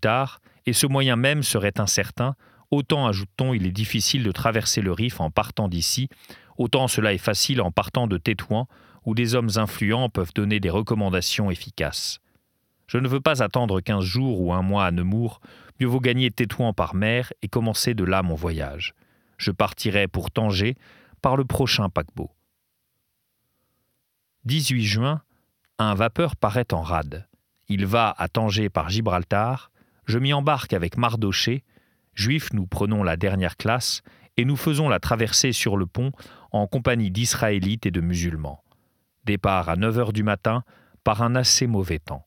tard, et ce moyen même serait incertain, autant, ajoute-t-on, il est difficile de traverser le Rif en partant d'ici, autant cela est facile en partant de Tétouan, où des hommes influents peuvent donner des recommandations efficaces. Je ne veux pas attendre 15 jours ou un mois à Nemours, mieux vaut gagner Tétouan par mer et commencer de là mon voyage. Je partirai pour Tanger par le prochain paquebot. 18 juin, un vapeur paraît en rade. Il va à Tanger par Gibraltar, je m'y embarque avec Mardochée, juifs nous prenons la dernière classe et nous faisons la traversée sur le pont en compagnie d'Israélites et de musulmans. Départ à 9h du matin par un assez mauvais temps.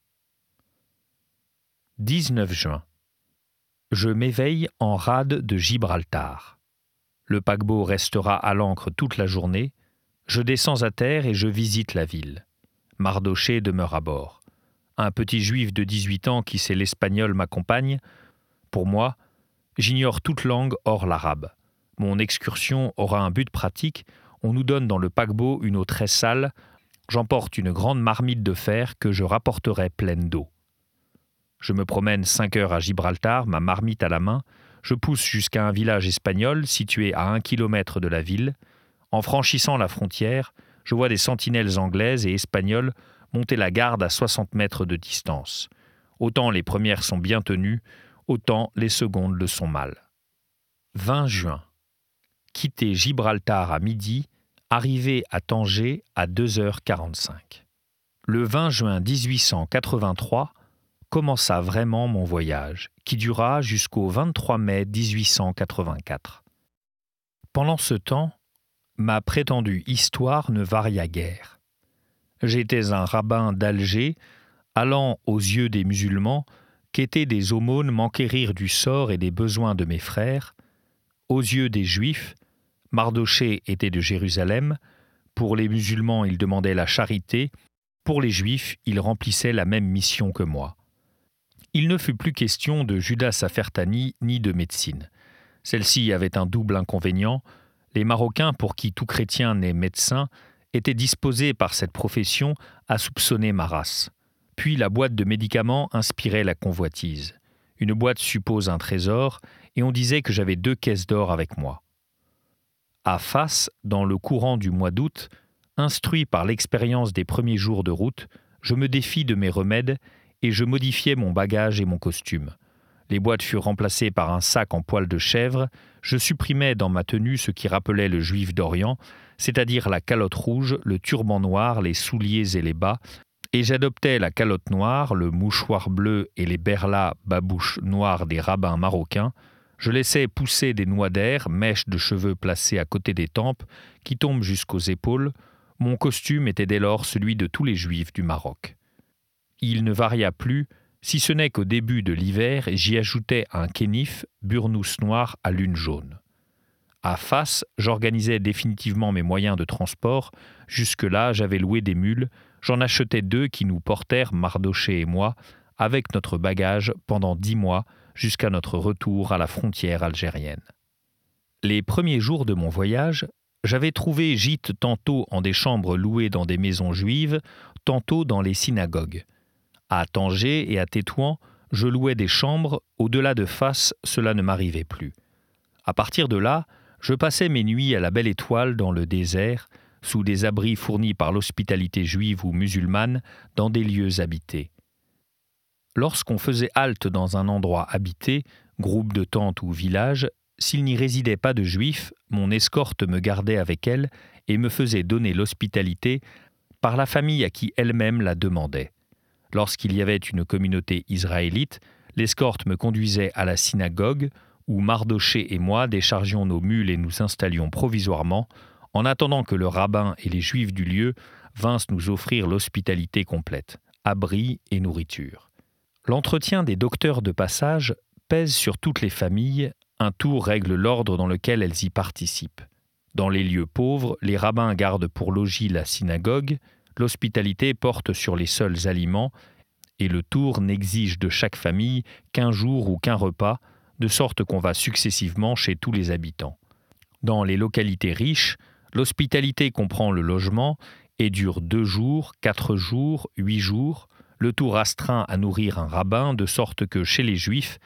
19 juin. Je m'éveille en rade de Gibraltar. Le paquebot restera à l'ancre toute la journée. Je descends à terre et je visite la ville. Mardochée demeure à bord. Un petit juif de 18 ans qui sait l'espagnol m'accompagne. Pour moi, j'ignore toute langue hors l'arabe. Mon excursion aura un but pratique. On nous donne dans le paquebot une eau très sale. J'emporte une grande marmite de fer que je rapporterai pleine d'eau. Je me promène 5 heures à Gibraltar, ma marmite à la main. Je pousse jusqu'à un village espagnol situé à 1 kilomètre de la ville. En franchissant la frontière, je vois des sentinelles anglaises et espagnoles monter la garde à 60 mètres de distance. Autant les premières sont bien tenues, autant les secondes le sont mal. 20 juin. Quitter Gibraltar à midi, arrivé à Tanger à 2h45. Le 20 juin 1883, commença vraiment mon voyage, qui dura jusqu'au 23 mai 1884. Pendant ce temps, ma prétendue histoire ne varia guère. J'étais un rabbin d'Alger, allant aux yeux des musulmans, qu'étaient des aumônes m'enquérir du sort et des besoins de mes frères. Aux yeux des juifs, Mardochée était de Jérusalem. Pour les musulmans, il demandait la charité. Pour les juifs, il remplissait la même mission que moi. Il ne fut plus question de Judas Safertani ni de médecine. Celle-ci avait un double inconvénient. Les Marocains, pour qui tout chrétien n'est médecin, étaient disposés par cette profession à soupçonner ma race. Puis la boîte de médicaments inspirait la convoitise. Une boîte suppose un trésor, et on disait que j'avais 2 caisses d'or avec moi. À Fas, dans le courant du mois d'août, instruit par l'expérience des premiers jours de route, je me défis de mes remèdes et je modifiais mon bagage et mon costume. Les boîtes furent remplacées par un sac en poil de chèvre. Je supprimais dans ma tenue ce qui rappelait le juif d'Orient, c'est-à-dire la calotte rouge, le turban noir, les souliers et les bas, et j'adoptais la calotte noire, le mouchoir bleu et les berlas babouches noires des rabbins marocains. Je laissais pousser des noix d'air, mèches de cheveux placées à côté des tempes, qui tombent jusqu'aux épaules. Mon costume était dès lors celui de tous les juifs du Maroc. Il ne varia plus, si ce n'est qu'au début de l'hiver, j'y ajoutais un kénif, burnous noir à lune jaune. À Fas, j'organisais définitivement mes moyens de transport. Jusque-là, j'avais loué des mules. J'en achetais 2 qui nous portèrent, Mardochée et moi, avec notre bagage pendant 10 mois, jusqu'à notre retour à la frontière algérienne. Les premiers jours de mon voyage, j'avais trouvé gîte tantôt en des chambres louées dans des maisons juives, tantôt dans les synagogues. À Tanger et à Tétouan, je louais des chambres. Au-delà de Fas, cela ne m'arrivait plus. À partir de là, je passais mes nuits à la belle étoile dans le désert, sous des abris fournis par l'hospitalité juive ou musulmane, dans des lieux habités. Lorsqu'on faisait halte dans un endroit habité, groupe de tentes ou village, s'il n'y résidait pas de juifs, mon escorte me gardait avec elle et me faisait donner l'hospitalité par la famille à qui elle-même la demandait. Lorsqu'il y avait une communauté israélite, l'escorte me conduisait à la synagogue, où Mardochée et moi déchargions nos mules et nous installions provisoirement, en attendant que le rabbin et les juifs du lieu vinssent nous offrir l'hospitalité complète, abri et nourriture. L'entretien des docteurs de passage pèse sur toutes les familles, un tour règle l'ordre dans lequel elles y participent. Dans les lieux pauvres, les rabbins gardent pour logis la synagogue, l'hospitalité porte sur les seuls aliments, et le tour n'exige de chaque famille qu'un jour ou qu'un repas, de sorte qu'on va successivement chez tous les habitants. Dans les localités riches, l'hospitalité comprend le logement et dure 2 jours, 4 jours, 8 jours. le tout restreint à nourrir un rabbin, de sorte que chez les Juifs,